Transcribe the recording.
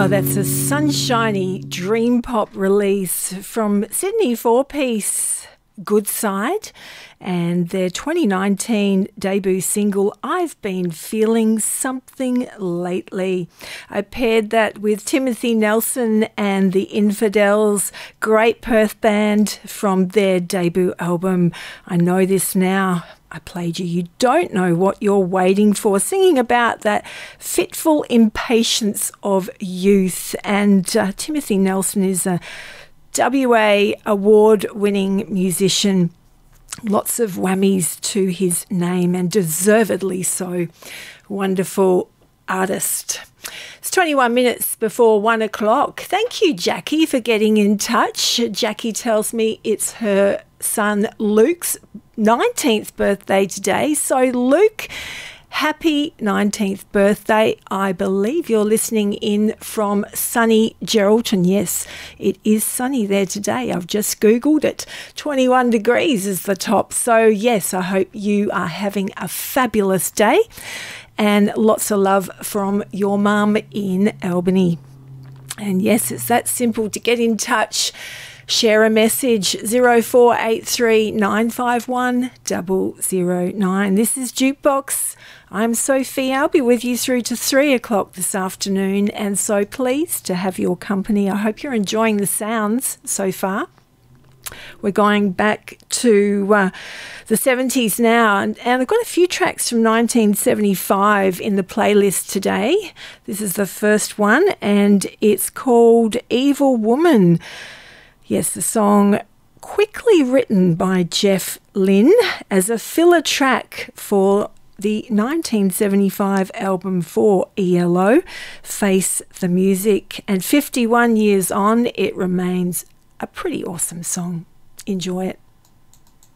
Oh, that's a sunshiny dream pop release from Sydney four-piece Good Side and their 2019 debut single, I've Been Feeling Something Lately. I paired that with Timothy Nelson and the Infidels, great Perth band from their debut album, I Know This Now. I played you. You don't know what you're waiting for, singing about that fitful impatience of youth. And Timothy Nelson is a WA award-winning musician. Lots of whammies to his name, and deservedly so. Wonderful artist. It's 21 minutes before 1 o'clock. Thank you, Jackie, for getting in touch. Jackie tells me it's her son Luke's 19th birthday today. So Luke, happy 19th birthday. I believe you're listening in from sunny Geraldton. Yes, it is sunny there today. I've just Googled it. 21 degrees is the top. So yes, I hope you are having a fabulous day and lots of love from your mum in Albany. And yes, it's that simple to get in touch. Share a message, 0483 951 009. This is Jukebox. I'm Sophie. I'll be with you through to 3 o'clock this afternoon, and so pleased to have your company. I hope you're enjoying the sounds so far. We're going back to the 70s now, and I've got a few tracks from 1975 in the playlist today. This is the first one, and it's called Evil Woman. Yes, the song quickly written by Jeff Lynne as a filler track for the 1975 album for ELO, Face the Music. And 51 years on, it remains a pretty awesome song. Enjoy it.